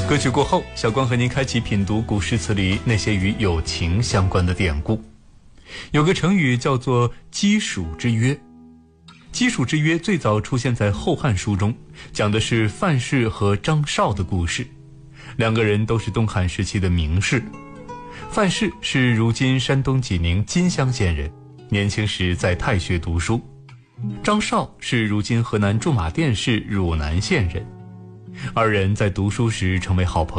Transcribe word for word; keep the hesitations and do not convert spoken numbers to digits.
歌曲过后，小光和您开启品读古诗词里那些与友情相关的典故。有个成语叫做鸡黍之约。鸡黍之约最早出现在《后汉书》中，讲的是范氏和张绍的故事。两个人都是东汉时期的名士。范氏是如今山东济宁金乡县人，年轻时在太学读书。张绍是如今河南驻马店市汝南县人。二人在读书时成为好朋友。